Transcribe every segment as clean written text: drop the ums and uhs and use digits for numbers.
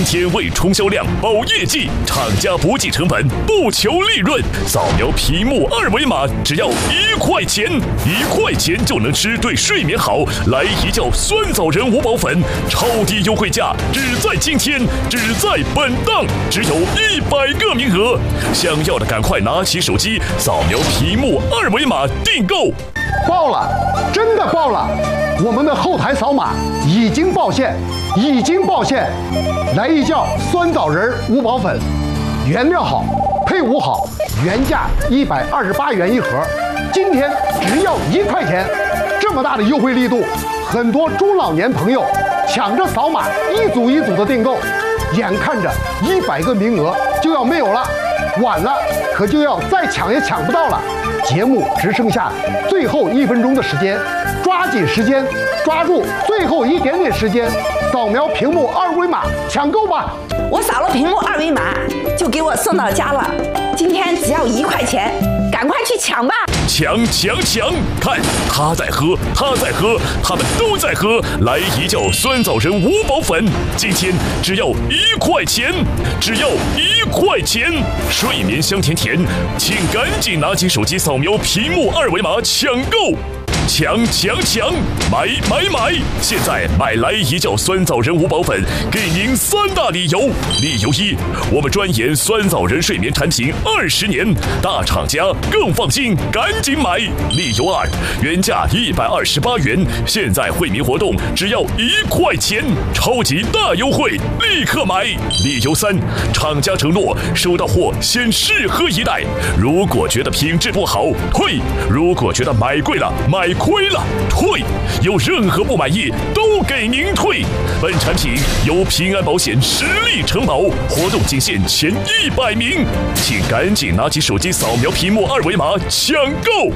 天为冲销量、保业绩，厂家不计成本，不求利润，扫描屏幕二维码只要1块钱，1块钱就能吃对睡眠好、来一觉酸枣仁五宝粉，超低优惠价，只在今天，只在本档，只有100个名额，想要的赶快拿起手机，扫描屏幕二维码订购。 爆了，真的爆了！我们的后台扫码已经爆线，来一觉酸枣仁五宝粉，原料好，配伍好，原价128元一盒，今天只要1块钱，这么大的优惠力度，很多中老年朋友抢着扫码，一组一组的订购，眼看着100个名额就要没有了，晚了可就要再抢也抢不到了。节目只剩下最后1分钟的时间，抓紧时间，抓住最后一点点时间，扫描屏幕二维码抢购吧！ 我扫了屏幕二维码，就给我送到家了。今天只要1块钱，赶快去抢吧！ 抢！看他在喝，他们都在喝。来一觉酸枣仁五宝粉，今天只要1块钱，睡眠香甜甜，请赶紧拿起手机扫描屏幕二维码抢购！抢！买！现在买来一觉酸枣仁五宝粉，给您3大理由。理由1，我们专研酸枣仁睡眠产品20年，大厂家更放心，赶紧买。理由2，原价128元，现在惠民活动只要1块钱，超级大优惠，立刻买。理由3，厂家承诺收到货先试喝1袋，如果觉得品质不好退，如果觉得买贵了买亏了退，有任何不满意都给您退。本产品由平安保险实力承保，活动仅限前100名，请赶紧拿起手机扫描屏幕二维码抢购。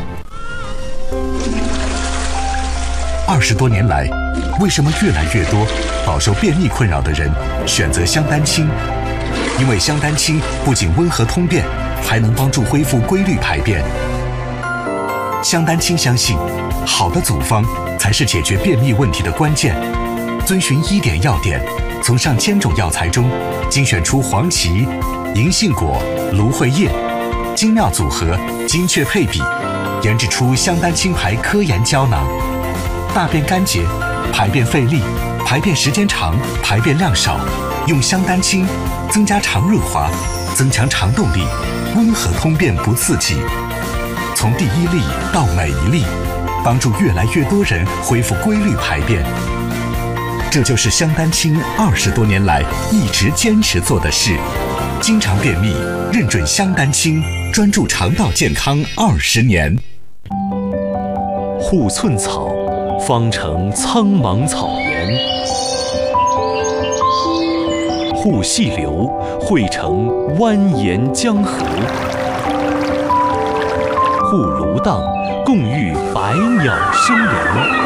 20多年来，为什么越来越多饱受便秘困扰的人选择香丹清？因为香丹清不仅温和通便，还能帮助恢复规律排便。香丹清相信，好的组方才是解决便秘问题的关键。遵循1点要点，从上千种药材中精选出黄芪、银杏果、芦荟叶，精妙组合，精确配比，研制出香丹清牌科研胶囊。大便干结、排便费力、排便时间长、排便量少，用香丹清增加肠润滑，增强肠动力，温和通便不刺激。从第1粒到每1粒，帮助越来越多人恢复规律排便。这就是香丹清20多年来一直坚持做的事。经常便秘，认准香丹清，专注肠道健康20年。 护寸草，方成苍茫草原；护细流，汇成蜿蜒江河；护芦荡，共育百鸟生灵；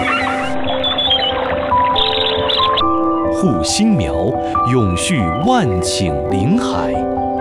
护新苗，永续万顷林海。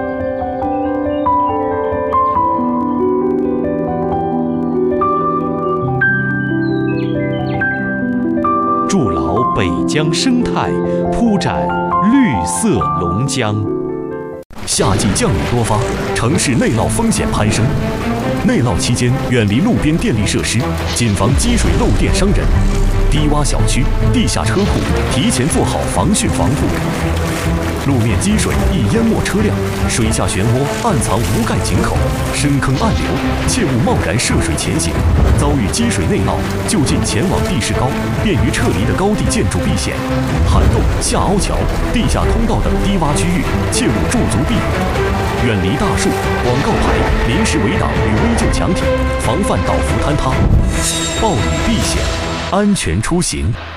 筑牢北疆生态，铺展绿色龙江。夏季降雨多发，城市内涝风险攀升。内涝期间，远离路边电力设施，谨防积水漏电伤人。低洼小区、地下车库提前做好防汛防护。路面积水易淹没车辆，水下漩涡暗藏无盖井口，深坑暗流，切勿贸然涉水前行。遭遇积水内涝，就近前往地势高、便于撤离的高地建筑避险。涵洞、下凹桥、地下通道等低洼区域，切勿驻足避雨。远离大树、广告牌、临时围挡与危旧墙体，防范倒伏坍塌。暴雨避险，安全出行。